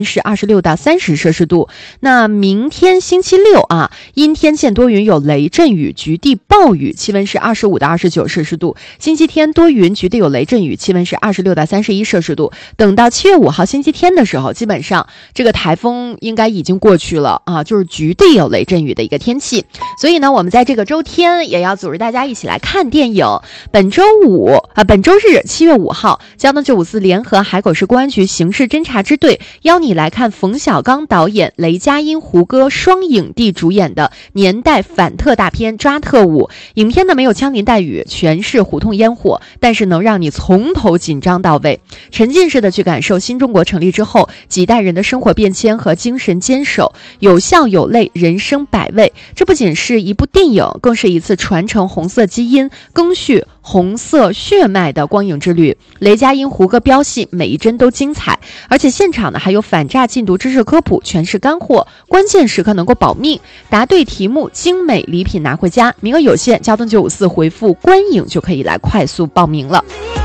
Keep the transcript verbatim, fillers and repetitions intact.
是二十六到三十摄氏度。那明天星期六啊，阴天见多云，有雷阵雨，局地暴雨，气温是二十五到二十九摄氏度。星期天多云，局地有雷阵雨，气温是二十六到三十一摄氏度。等到七月五号星期天的时候，基本上这个台风应该已经过去了啊，就是局地有雷阵雨的一个天气。所以呢，我们在这个周天也要组织大家一起来看电影。本周五啊，本周日七月五号，交通九五四联合海口市公安局刑事侦查支队邀你来看冯小刚导演、雷佳音、胡歌双影帝主演的年代反特大片《抓特务》。影片呢没有枪林弹雨，全是胡同烟火，但是能让你从头紧张到位，沉浸式的去感受新中国成立之后几代人的生活变迁和精神坚守，有笑有泪，人生百味。这不仅是一部电影，更是一次传承红色基因、更续红色血脉的光影之旅。雷佳音、胡歌飙戏，每一帧都精彩，而且现场呢还有反诈禁毒知识科普，全是干货，关键时刻能够保命。答对题目，精美礼品拿回家，名额有限，交通九五四回复观影就可以来快速报名了。